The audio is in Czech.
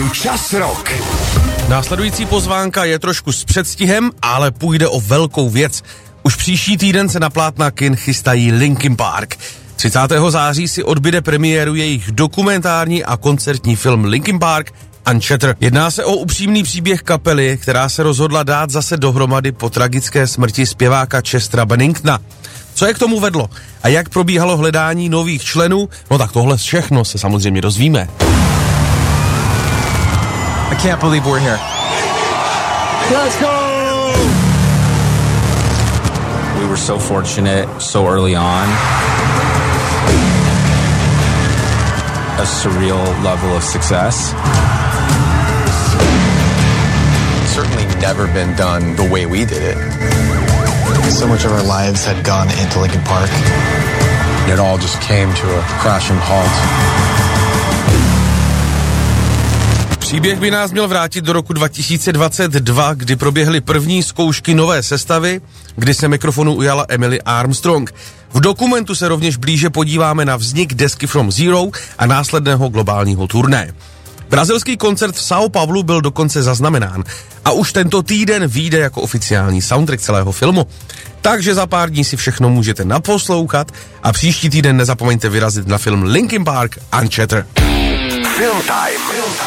Čas Rock. Následující pozvánka je trošku s předstihem, ale půjde o velkou věc. Už příští týden se na plátna kin chystají Linkin Park. 30. září si odbyde premiéru jejich dokumentární a koncertní film Linkin Park Unshattered. Jedná se o upřímný příběh kapely, která se rozhodla dát zase dohromady po tragické smrti zpěváka Chestera Benningtona. Co je k tomu vedlo a jak probíhalo hledání nových členů? No tak tohle všechno se samozřejmě dozvíme. I can't believe we're here. Let's go! We were so fortunate so early on. A surreal level of success. Certainly never been done the way we did it. So much of our lives had gone into Linkin Park. It all just came to a crashing halt. Příběh by nás měl vrátit do roku 2022, kdy proběhly první zkoušky nové sestavy, kdy se mikrofonu ujala Emily Armstrong. V dokumentu se rovněž blíže podíváme na vznik desky From Zero a následného globálního turné. Brazilský koncert v São Paulo byl dokonce zaznamenán a už tento týden vyjde jako oficiální soundtrack celého filmu. Takže za pár dní si všechno můžete naposlouchat a příští týden nezapomeňte vyrazit na film Linkin Park Unshattered. Film time.